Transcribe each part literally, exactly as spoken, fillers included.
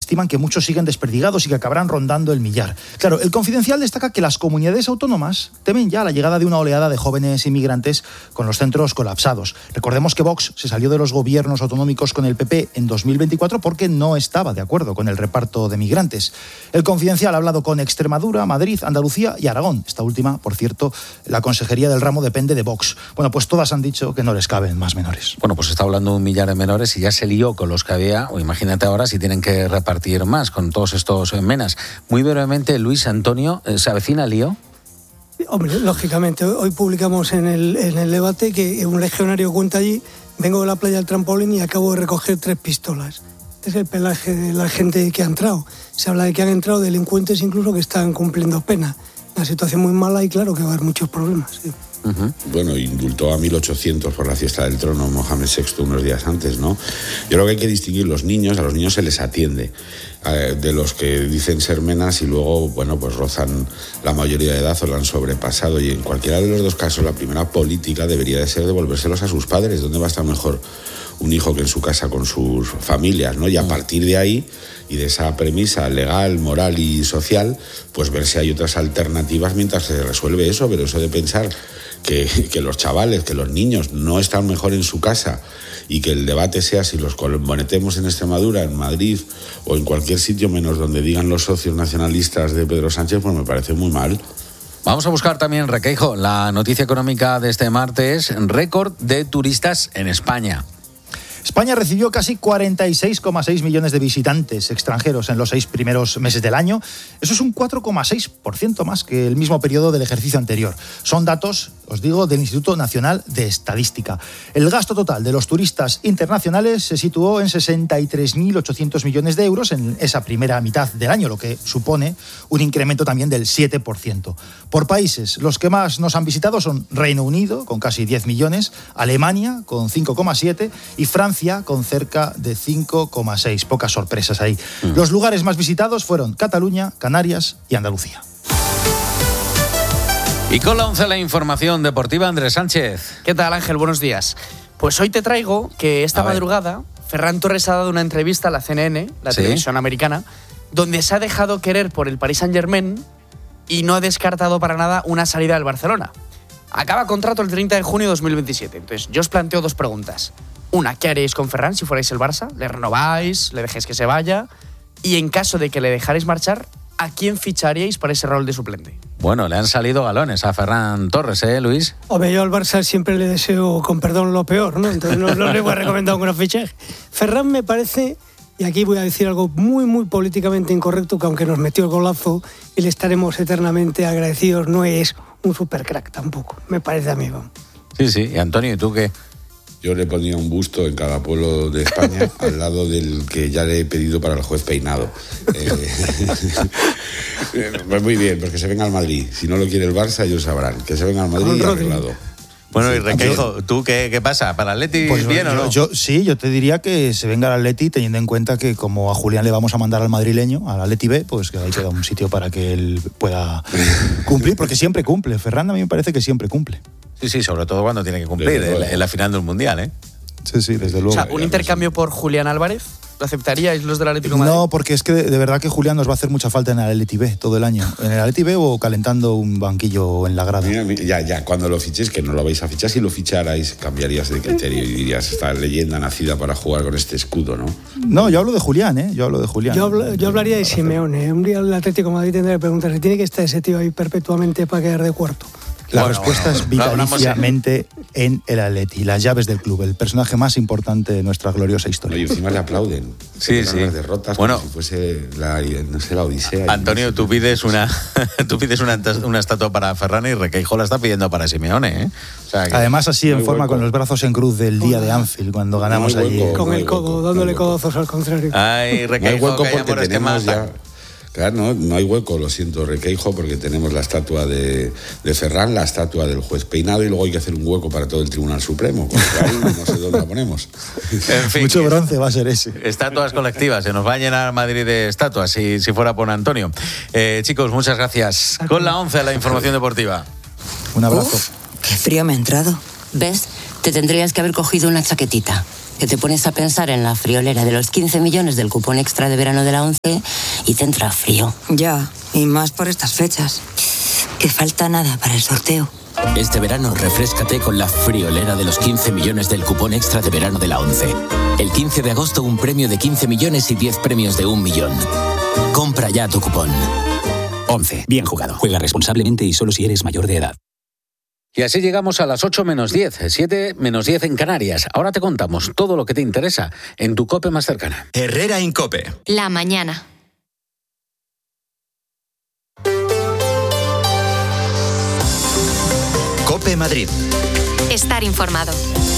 estiman que muchos siguen desperdigados y que acabarán rondando el millar. Claro, el Confidencial destaca que las comunidades autónomas temen ya la llegada de una oleada de jóvenes inmigrantes con los centros colapsados. Recordemos que Vox se salió de los gobiernos autonómicos con el P P en dos mil veinticuatro porque no estaba de acuerdo con el reparto de migrantes. El Confidencial ha hablado con Extremadura, Madrid, Andalucía y Aragón. Esta última, por cierto, la consejería del ramo depende de Vox. Bueno, pues todas han dicho que no les caben más menores. Bueno, pues está hablando de un millar de menores y ya se lió con los que había, o imagínate ahora si tienen que repartir más con todos estos menas. Muy brevemente, Luis Antonio, ¿se avecina el lío? Hombre, lógicamente, hoy publicamos en el, en el debate que un legionario cuenta allí: vengo de la playa del trampolín y acabo de recoger tres pistolas. Este es el pelaje de la gente que ha entrado. Se habla de que han entrado delincuentes incluso que están cumpliendo pena. Una situación muy mala y claro que va a haber muchos problemas. Sí. Uh-huh. Bueno, indultó a mil ochocientos por la fiesta del trono Mohamed sexto unos días antes, ¿no? Yo creo que hay que distinguir los niños, a los niños se les atiende, eh, de los que dicen ser menas y luego, bueno, pues rozan la mayoría de edad o la han sobrepasado, y en cualquiera de los dos casos la primera política debería de ser devolvérselos a sus padres. ¿Dónde va a estar mejor un hijo que en su casa con sus familias, ¿no? Y a partir de ahí y de esa premisa legal, moral y social, pues ver si hay otras alternativas mientras se resuelve eso. Pero eso de pensar que, que los chavales, que los niños no están mejor en su casa y que el debate sea si los colmonetemos en Extremadura, en Madrid o en cualquier sitio menos donde digan los socios nacionalistas de Pedro Sánchez, pues me parece muy mal. Vamos a buscar también, Requeijo, la noticia económica de este martes: récord de turistas en España. España recibió casi cuarenta y seis coma seis millones de visitantes extranjeros en los seis primeros meses del año. Eso es un cuatro coma seis por ciento más que el mismo periodo del ejercicio anterior. Son datos, os digo, del Instituto Nacional de Estadística. El gasto total de los turistas internacionales se situó en sesenta y tres mil ochocientos millones de euros en esa primera mitad del año, lo que supone un incremento también del siete por ciento. Por países, los que más nos han visitado son Reino Unido, con casi diez millones, Alemania, con cinco coma siete, y Francia, con cerca de cinco coma seis. Pocas sorpresas ahí. Mm. Los lugares más visitados fueron Cataluña, Canarias y Andalucía. Y con la once la información deportiva, Andrés Sánchez. ¿Qué tal, Ángel? Buenos días. Pues hoy te traigo que esta madrugada Ferran Torres ha dado una entrevista a la C N N, la ¿Sí? televisión americana, donde se ha dejado querer por el Paris Saint-Germain y no ha descartado para nada una salida del Barcelona. Acaba contrato el treinta de junio de dos mil veintisiete. Entonces, yo os planteo dos preguntas. Una, ¿qué haréis con Ferran si fuerais el Barça? ¿Le renováis? ¿Le dejéis que se vaya? Y en caso de que le dejarais marchar, ¿a quién ficharíais para ese rol de suplente? Bueno, le han salido galones a Ferran Torres, ¿eh, Luis? Hombre, yo al Barça siempre le deseo, con perdón, lo peor, ¿no? Entonces no, no le voy a recomendar un gran fichaje. Ferran me parece, y aquí voy a decir algo muy, muy políticamente incorrecto, que aunque nos metió el golazo y le estaremos eternamente agradecidos, no es un supercrack tampoco, me parece a mí. Vamos. Sí, sí. Y Antonio, ¿y tú qué? Yo le ponía un busto en cada pueblo de España al lado del que ya le he pedido para el juez Peinado. Eh, pues muy bien, pues que se venga al Madrid. Si no lo quiere el Barça, ellos sabrán. Que se venga al Madrid y arreglado. Bueno, sí, y Requeijo, ¿tú qué, qué pasa? ¿Para el Atleti pues bien yo, o no? Yo, sí, yo te diría que se venga al Atleti, teniendo en cuenta que como a Julián le vamos a mandar al madrileño, al Atleti B, pues que ahí queda un sitio para que él pueda cumplir, porque siempre cumple. Ferran a mí me parece que siempre cumple. Sí, sí, sobre todo cuando tiene que cumplir en, en la final del Mundial, ¿eh? Sí, sí, desde luego. O sea, ¿un intercambio por Julián Álvarez? ¿Lo aceptaríais los del Atlético de Madrid? No, porque es que de, de verdad que Julián nos va a hacer mucha falta en el Atleti B todo el año. En el Atleti B o calentando un banquillo en la grada. Mira, mira, ya, ya, cuando lo fichéis, que no lo vais a fichar, si lo ficharais, cambiarías de criterio y dirías, esta leyenda nacida para jugar con este escudo, ¿no? No, yo hablo de Julián, ¿eh? Yo hablo de Julián. Yo, hablo, yo hablaría de Simeone. Un día el Atlético de Madrid tendría que preguntarse, ¿tiene que estar ese tío ahí perpetuamente para quedar de cuarto? La bueno, respuesta bueno, es vitaliciamente en el Atleti, las llaves del club, el personaje más importante de nuestra gloriosa historia. No, y encima le aplauden. Sí, sí. Las derrotas bueno, como si fuese la, no sé, la Odisea. Antonio, tú pides una tú pides una, una estatua para Ferran y Requeijo la está pidiendo para Simeone, ¿eh? O sea, que... Además así en forma hueco. Con los brazos en cruz del día de Anfield cuando ganamos no allí. Hueco, con no el codo, hueco, dándole no codazos al contrario. Ay, Requeijo, no hay hueco que porque tenemos que ya... Claro, no, no hay hueco, lo siento, Requeijo, porque tenemos la estatua de, de Ferran, la estatua del juez Peinado y luego hay que hacer un hueco para todo el Tribunal Supremo. Con lo cual, no sé dónde la ponemos. En fin, mucho bronce va a ser ese. Estatuas colectivas, se nos va a llenar Madrid de estatuas si, si fuera por Antonio. Eh, chicos, muchas gracias. Con la once, la información deportiva. Un abrazo. Uf, qué frío me ha entrado. ¿Ves? Te tendrías que haber cogido una chaquetita. que te pones a pensar en la friolera de los quince millones del cupón extra de verano de la ONCE y te entra frío. Ya, y más por estas fechas. Que falta nada para el sorteo. Este verano refréscate con la friolera de los quince millones del cupón extra de verano de la ONCE. El quince de agosto un premio de quince millones y diez premios de un millón. Compra ya tu cupón. ONCE. Bien jugado. Juega responsablemente y solo si eres mayor de edad. Y así llegamos a las ocho menos diez, siete menos diez en Canarias. Ahora te contamos todo lo que te interesa en tu COPE más cercana. Herrera Incope. La mañana. COPE Madrid. Estar informado.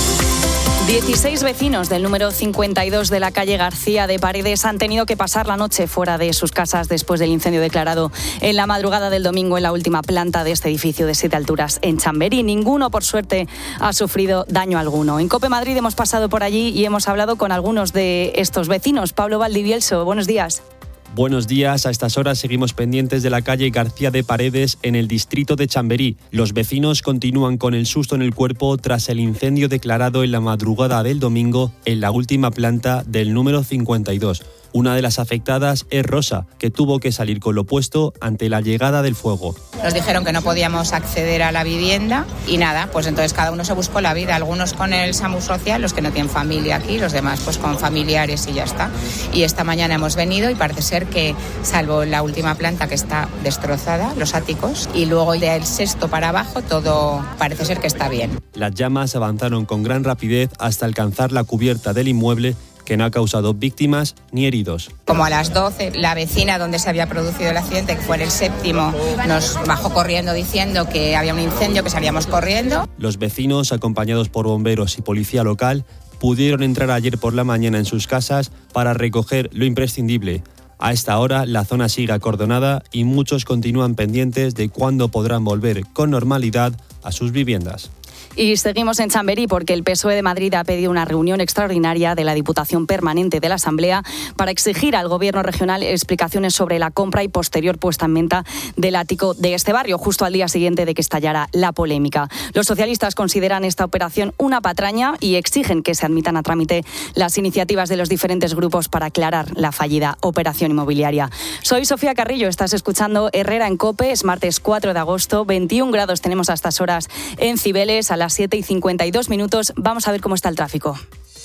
dieciséis vecinos del número cincuenta y dos de la calle García de Paredes han tenido que pasar la noche fuera de sus casas después del incendio declarado en la madrugada del domingo en la última planta de este edificio de siete alturas en Chamberí. Ninguno, por suerte, ha sufrido daño alguno. En COPE Madrid hemos pasado por allí y hemos hablado con algunos de estos vecinos. Pablo Valdivielso, buenos días. Buenos días, a estas horas seguimos pendientes de la calle García de Paredes en el distrito de Chamberí. Los vecinos continúan con el susto en el cuerpo tras el incendio declarado en la madrugada del domingo en la última planta del número cincuenta y dos. Una de las afectadas es Rosa, que tuvo que salir con lo puesto ante la llegada del fuego. Nos dijeron que no podíamos acceder a la vivienda y nada, pues entonces cada uno se buscó la vida. Algunos con el SAMU social, los que no tienen familia aquí, los demás pues con familiares y ya está. Y esta mañana hemos venido y parece ser que, salvo la última planta que está destrozada, los áticos, y luego del sexto para abajo todo parece ser que está bien. Las llamas avanzaron con gran rapidez hasta alcanzar la cubierta del inmueble, que no ha causado víctimas ni heridos. Como a las doce, la vecina donde se había producido el accidente, que fue el séptimo, nos bajó corriendo diciendo que había un incendio, que salíamos corriendo. Los vecinos, acompañados por bomberos y policía local, pudieron entrar ayer por la mañana en sus casas para recoger lo imprescindible. A esta hora la zona sigue acordonada y muchos continúan pendientes de cuándo podrán volver con normalidad a sus viviendas. Y seguimos en Chamberí porque el P S O E de Madrid ha pedido una reunión extraordinaria de la Diputación Permanente de la Asamblea para exigir al Gobierno regional explicaciones sobre la compra y posterior puesta en venta del ático de este barrio, justo al día siguiente de que estallara la polémica. Los socialistas consideran esta operación una patraña y exigen que se admitan a trámite las iniciativas de los diferentes grupos para aclarar la fallida operación inmobiliaria. Soy Sofía Carrillo, estás escuchando Herrera en COPE, es martes cuatro de agosto, veintiún grados tenemos a estas horas en Cibeles, a las siete y cincuenta y dos minutos. Vamos a ver cómo está el tráfico.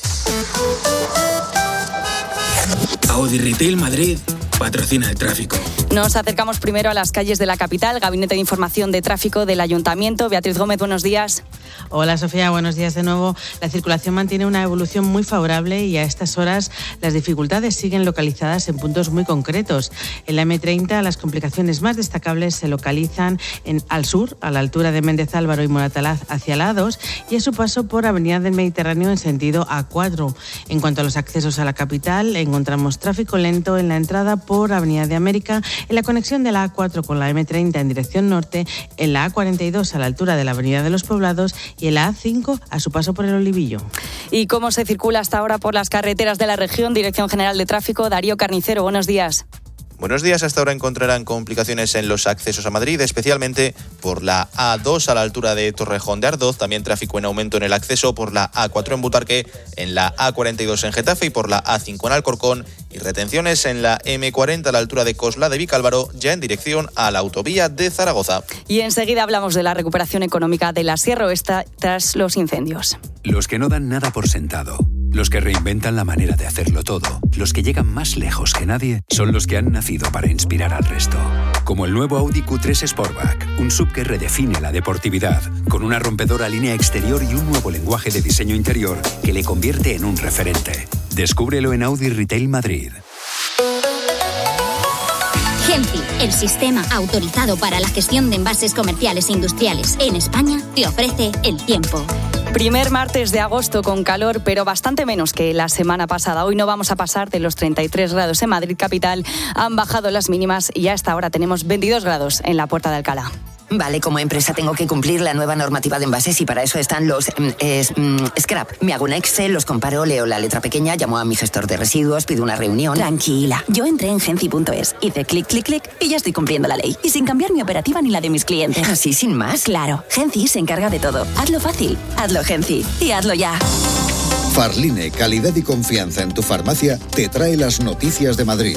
Audi Retail Madrid patrocina el tráfico. Nos acercamos primero a las calles de la capital. Gabinete de Información de Tráfico del Ayuntamiento. Beatriz Gómez, buenos días. Hola Sofía, buenos días de nuevo. La circulación mantiene una evolución muy favorable y a estas horas las dificultades siguen localizadas en puntos muy concretos. En la eme treinta las complicaciones más destacables se localizan en al sur, a la altura de Méndez Álvaro y Moratalaz hacia la A dos y a su paso por Avenida del Mediterráneo en sentido A cuatro. En cuanto a los accesos a la capital, encontramos tráfico lento en la entrada por Avenida de América, en la conexión de la A cuatro con la eme treinta en dirección norte, en la A cuarenta y dos a la altura de la Avenida de los Poblados y en la A cinco a su paso por el Olivillo. ¿Y cómo se circula hasta ahora por las carreteras de la región? Dirección General de Tráfico, Darío Carnicero, buenos días. Buenos días. Hasta ahora encontrarán complicaciones en los accesos a Madrid, especialmente por la A dos a la altura de Torrejón de Ardoz. También tráfico en aumento en el acceso por la A cuatro en Butarque, en la A cuarenta y dos en Getafe y por la A cinco en Alcorcón. Y retenciones en la eme cuarenta a la altura de Cosla de Vicálvaro, ya en dirección a la autovía de Zaragoza. Y enseguida hablamos de la recuperación económica de la Sierra Oeste tras los incendios. Los que no dan nada por sentado, los que reinventan la manera de hacerlo todo, los que llegan más lejos que nadie, son los que han nacido para inspirar al resto. Como el nuevo Audi Q tres Sportback, un S U V que redefine la deportividad, con una rompedora línea exterior y un nuevo lenguaje de diseño interior que le convierte en un referente. Descúbrelo en Audi Retail Madrid. Genci, el sistema autorizado para la gestión de envases comerciales e industriales en España, te ofrece el tiempo. Primer martes de agosto con calor, pero bastante menos que la semana pasada. Hoy no vamos a pasar de los treinta y tres grados en Madrid capital. Han bajado las mínimas y a esta hora tenemos veintidós grados en la Puerta de Alcalá. Vale, como empresa tengo que cumplir la nueva normativa de envases y para eso están los eh, eh, scrap. Me hago un Excel, los comparo, leo la letra pequeña, llamo a mi gestor de residuos, pido una reunión. Tranquila, yo entré en genci punto es, hice clic, clic, clic y ya estoy cumpliendo la ley. Y sin cambiar mi operativa ni la de mis clientes. ¿Así sin más? Claro, Genci se encarga de todo. Hazlo fácil, hazlo Genci y hazlo ya. Farline, calidad y confianza en tu farmacia, te trae las noticias de Madrid.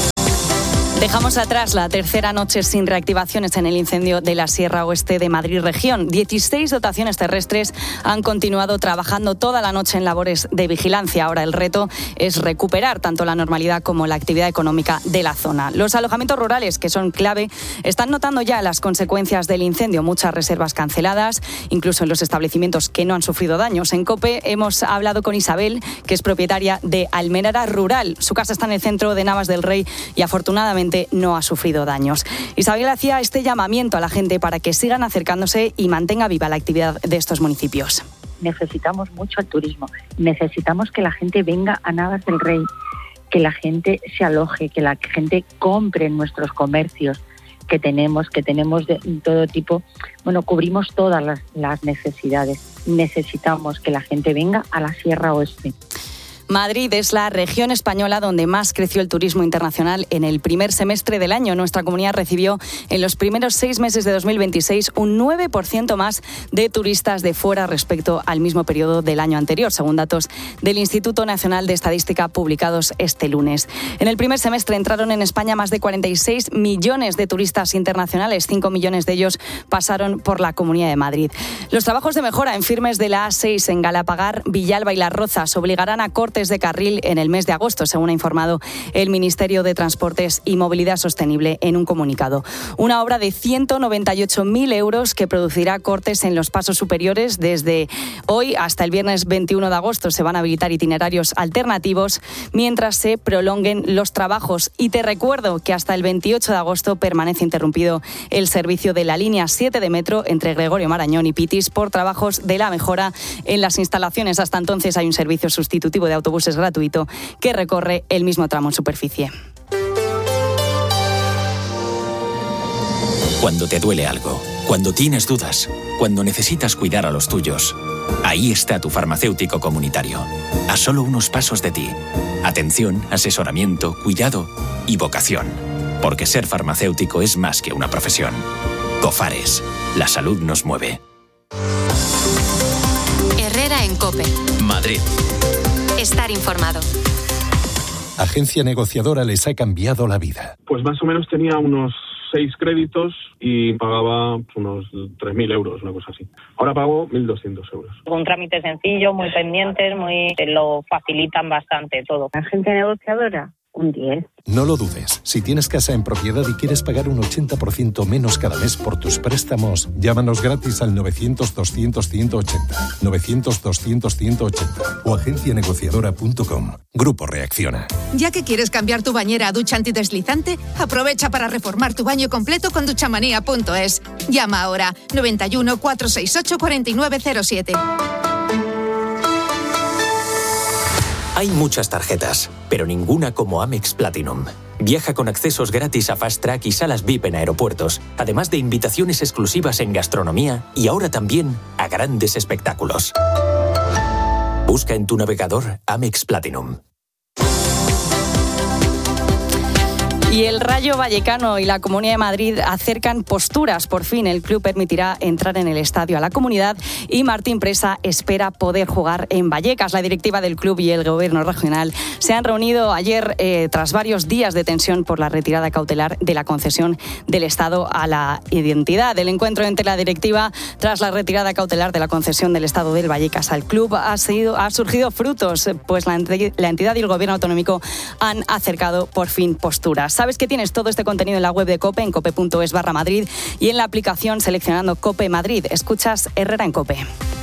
Dejamos atrás la tercera noche sin reactivaciones en el incendio de la Sierra Oeste de Madrid región. dieciséis dotaciones terrestres han continuado trabajando toda la noche en labores de vigilancia. Ahora el reto es recuperar tanto la normalidad como la actividad económica de la zona. Los alojamientos rurales, que son clave, están notando ya las consecuencias del incendio. Muchas reservas canceladas, incluso en los establecimientos que no han sufrido daños. En COPE hemos hablado con Isabel, que es propietaria de Almenara Rural. Su casa está en el centro de Navas del Rey y afortunadamente no ha sufrido daños. Isabel hacía este llamamiento a la gente para que sigan acercándose y mantenga viva la actividad de estos municipios. Necesitamos mucho el turismo, necesitamos que la gente venga a Navas del Rey, que la gente se aloje, que la gente compre en nuestros comercios que tenemos, que tenemos de todo tipo. Bueno, cubrimos todas las, las necesidades. Necesitamos que la gente venga a la Sierra Oeste. Madrid es la región española donde más creció el turismo internacional en el primer semestre del año. Nuestra comunidad recibió en los primeros seis meses de dos mil veintiséis un nueve por ciento más de turistas de fuera respecto al mismo periodo del año anterior, según datos del Instituto Nacional de Estadística publicados este lunes. En el primer semestre entraron en España más de cuarenta y seis millones de turistas internacionales. cinco millones de ellos pasaron por la Comunidad de Madrid. Los trabajos de mejora en firmes de la A seis en Galapagar, Villalba y Las Rozas obligarán a cortes de carril en el mes de agosto, según ha informado el Ministerio de Transportes y Movilidad Sostenible en un comunicado. Una obra de ciento noventa y ocho mil euros que producirá cortes en los pasos superiores. Desde hoy hasta el viernes veintiuno de agosto se van a habilitar itinerarios alternativos mientras se prolonguen los trabajos. Y te recuerdo que hasta el veintiocho de agosto permanece interrumpido el servicio de la línea siete de metro entre Gregorio Marañón y Pitis por trabajos de la mejora en las instalaciones. Hasta entonces hay un servicio sustitutivo de autobuses gratuito que recorre el mismo tramo en superficie. Cuando te duele algo, cuando tienes dudas, cuando necesitas cuidar a los tuyos, ahí está tu farmacéutico comunitario, a solo unos pasos de ti. Atención, asesoramiento, cuidado y vocación. Porque ser farmacéutico es más que una profesión. Cofares, la salud nos mueve. Herrera en COPE. Madrid. Estar informado. Agencia negociadora les ha cambiado la vida. Pues más o menos tenía unos seis créditos y pagaba unos tres mil euros, una cosa así. Ahora pago mil doscientos euros. Un trámite sencillo, muy pendientes, muy lo facilitan bastante todo. Agencia negociadora, un diez. No lo dudes. Si tienes casa en propiedad y quieres pagar un ochenta por ciento menos cada mes por tus préstamos, llámanos gratis al novecientos doscientos ciento ochenta, novecientos doscientos ciento ochenta o agencia negociadora punto com. Grupo Reacciona. Ya que quieres cambiar tu bañera a ducha antideslizante, aprovecha para reformar tu baño completo con duchamanía punto es. Llama ahora noventa y uno, cuatrocientos sesenta y ocho, cuarenta y nueve cero siete. Hay muchas tarjetas, pero ninguna como Amex Platinum. Viaja con accesos gratis a Fast Track y salas V I P en aeropuertos, además de invitaciones exclusivas en gastronomía y ahora también a grandes espectáculos. Busca en tu navegador Amex Platinum. Y el Rayo Vallecano y la Comunidad de Madrid acercan posturas. Por fin el club permitirá entrar en el estadio a la comunidad y Martín Presa espera poder jugar en Vallecas. La directiva del club y el gobierno regional se han reunido ayer eh, tras varios días de tensión por la retirada cautelar de la concesión del Estado a la identidad. El encuentro entre la directiva tras la retirada cautelar de la concesión del Estado del Vallecas al club ha, sido, ha surgido frutos, pues la, la entidad y el gobierno autonómico han acercado por fin posturas. Sabes que tienes todo este contenido en la web de COPE, en cope punto es barra Madrid y en la aplicación seleccionando COPE Madrid. Escuchas Herrera en COPE.